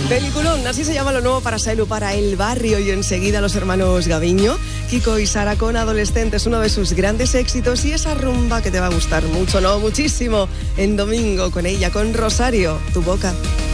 Peliculón, así se llama lo nuevo para Sailu, para El Barrio, y enseguida los hermanos Gaviño, Kiko y Sara con Adolescentes, uno de sus grandes éxitos, y esa rumba que te va a gustar mucho, no, muchísimo, en domingo con ella, con Rosario, Tu Boca.